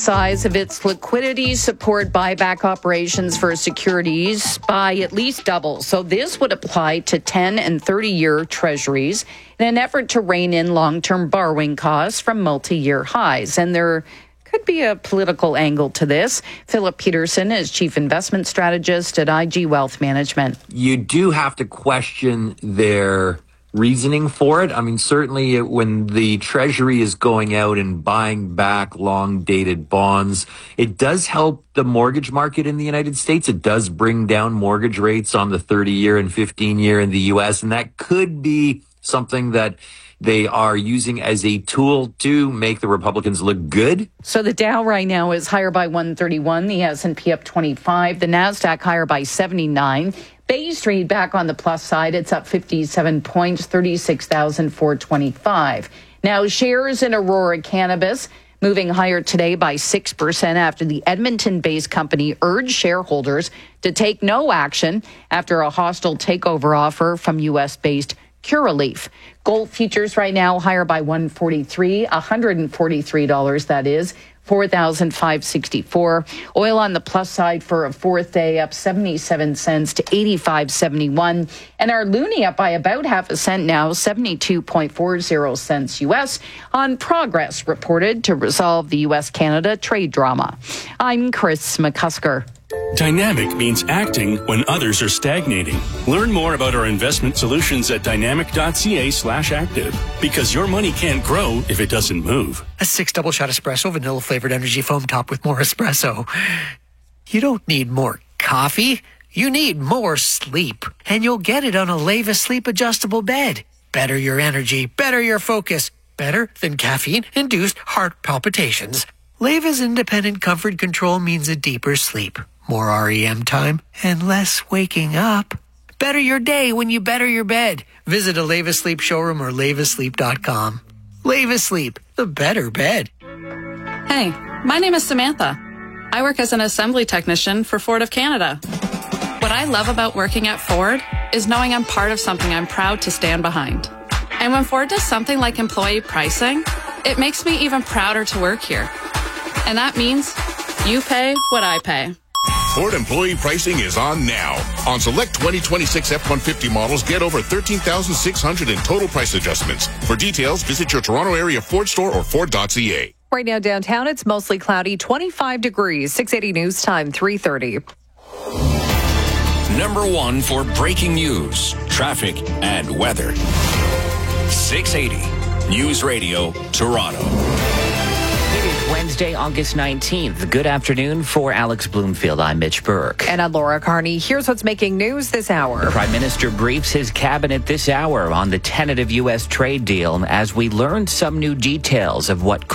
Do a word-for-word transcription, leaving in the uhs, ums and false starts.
size of its liquidity support buyback operations for securities by at least double. So this would apply to ten and thirty-year treasuries in an effort to rein in long-term borrowing costs from multi-year highs. And there could be a political angle to this. Philip Peterson is chief investment strategist at I G Wealth Management. You do have to question their reasoning for it. I mean, certainly when the Treasury is going out and buying back long-dated bonds, it does help the mortgage market in the United States. It does bring down mortgage rates on the thirty-year and fifteen-year in the U S, and that could be something that they are using as a tool to make the Republicans look good. So the Dow right now is higher by one thirty-one, the S and P up twenty-five, the NASDAQ higher by seventy-nine. Bay Street back on the plus side. It's up fifty-seven points, thirty-six thousand four hundred twenty-five. Now, shares in Aurora Cannabis moving higher today by six percent after the Edmonton-based company urged shareholders to take no action after a hostile takeover offer from U S-based Curaleaf. Gold futures right now higher by one forty-three, one hundred forty-three dollars that is, four thousand five hundred sixty-four. Oil on the plus side for a fourth day up seventy-seven cents to eighty-five seventy-one. And our loonie up by about half a cent now, seventy-two point four zero cents U S on progress reported to resolve the U S-Canada trade drama. I'm Chris McCusker. Dynamic means acting when others are stagnating. Learn more about our investment solutions at dynamic.ca slash active. Because your money can't grow if it doesn't move. A six double shot espresso, vanilla flavored energy foam top with more espresso. You don't need more coffee. You need more sleep. And you'll get it on a Leva Sleep adjustable bed. Better your energy, better your focus. Better than caffeine-induced heart palpitations. Leva's independent comfort control means a deeper sleep, more R E M time, and less waking up. Better your day when you better your bed. Visit a Leva Sleep showroom or leva sleep dot com. Leva Sleep, the better bed. Hey, my name is Samantha. I work as an assembly technician for Ford of Canada. What I love about working at Ford is knowing I'm part of something I'm proud to stand behind. And when Ford does something like employee pricing, it makes me even prouder to work here. And that means you pay what I pay. Ford employee pricing is on now. On select twenty twenty-six F one fifty models, get over thirteen thousand six hundred in total price adjustments. For details, visit your Toronto area Ford store or Ford dot C A. Right now downtown, it's mostly cloudy, twenty-five degrees, six eighty news time, three thirty. Number one for breaking news, traffic, and weather. six eighty News Radio, Toronto. Wednesday, August nineteenth. Good afternoon for Alex Bloomfield. I'm Mitch Burke. And I'm Laura Carney. Here's what's making news this hour. The Prime Minister briefs his cabinet this hour on the tentative U S trade deal as we learn some new details of what